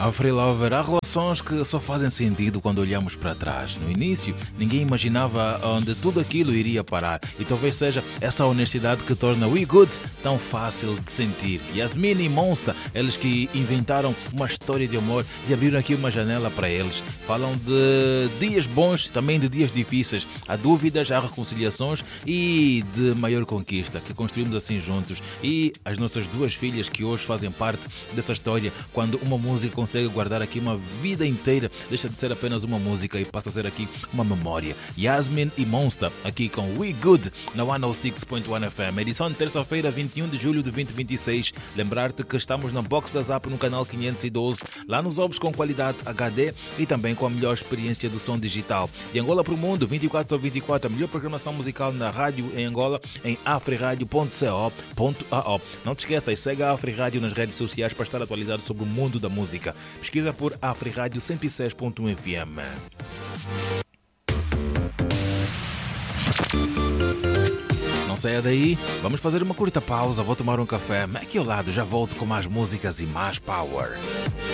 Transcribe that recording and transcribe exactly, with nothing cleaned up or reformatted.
Free Lover, há relações que só fazem sentido quando olhamos para trás. No início, ninguém imaginava onde tudo aquilo iria parar e talvez seja essa honestidade que torna We Good tão fácil de sentir. Yasmin e Monster, eles que inventaram uma história de amor e abriram aqui uma janela para eles. Falam de dias bons, também de dias difíceis. Há dúvidas, há reconciliações e de maior conquista que construímos assim juntos. E as nossas duas filhas que hoje fazem parte dessa história, quando uma música consegue guardar aqui uma vida inteira, deixa de ser apenas uma música e passa a ser aqui uma memória. Yasmin e Monster, aqui com We Good, na cento e seis ponto um F M. Edição de terça-feira, vinte e um de julho de dois mil e vinte e seis. Lembrar-te que estamos na Box da Zap no canal quinhentos e doze. Lá nos ouves com qualidade H D e também com a melhor experiência do som digital. De Angola para o mundo, vinte e quatro sobre vinte e quatro, a melhor programação musical na rádio em Angola, em afriradio ponto co ponto a o. Não te esqueças, segue a Afrirádio nas redes sociais para estar atualizado sobre o mundo da música. Pesquisa por Afrirádio cento e seis ponto um F M. Não saia daí, vamos fazer uma curta pausa, vou tomar um café. Aqui ao lado já volto com mais músicas e mais power.